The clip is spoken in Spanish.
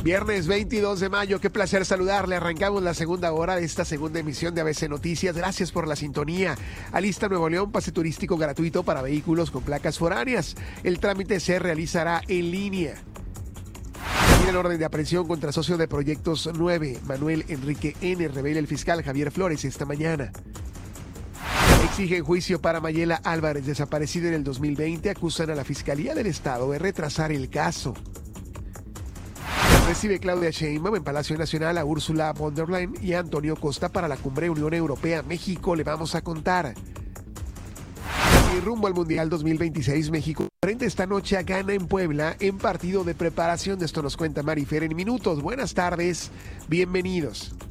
Viernes 22 de mayo, qué placer saludarle. Arrancamos la segunda hora de esta segunda emisión de ABC Noticias. Gracias por la sintonía. Alista Nuevo León, pase turístico gratuito para vehículos con placas foráneas. El trámite se realizará en línea. En orden de aprehensión contra socio de Proyectos 9, Manuel Enrique N., revela el fiscal Javier Flores esta mañana. Exigen juicio para Mayela Álvarez, desaparecida en el 2020. Acusan a la Fiscalía del Estado de retrasar el caso. Recibe Claudia Sheinbaum en Palacio Nacional a Ursula von der Leyen y a Antonio Costa para la Cumbre Unión Europea-México. Le vamos a contar. Y rumbo al Mundial 2026, México frente esta noche a Ghana en Puebla en partido de preparación. De esto nos cuenta Marifer en minutos. Buenas tardes, bienvenidos.